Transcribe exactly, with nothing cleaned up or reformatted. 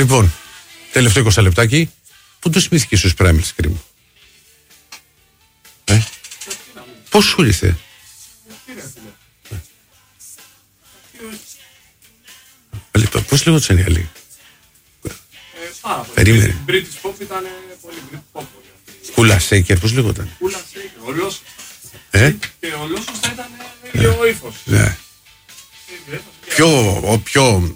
Λοιπόν, τελευταίο είκοσι λεπτάκι. Πού το θυμήθηκε στους Primal Scream? Ε? Πώς σου ήρθε? Πώς λέγονταν οι άλλοι? Περίμενε. British Pop ήταν πολύ British Pop. Κούλα Σέικερ, πώς λέγονταν? Κούλα Σέικερ, ο Λόσος. Ε? Και ο Λόσος θα ήταν ίδιο ύφος. Ναι. Πιο, ο πιο